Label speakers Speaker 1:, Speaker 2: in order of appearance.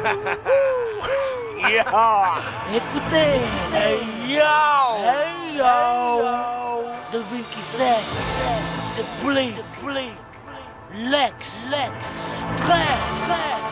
Speaker 1: Écoutez, hey yo, devine qui c'est Blink, Lex, Stress.